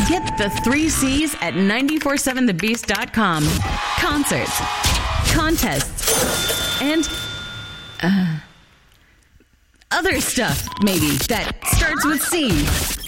Get the 3 C's at 947thebeast.com. Concerts, contests, and other stuff, maybe, that starts with C.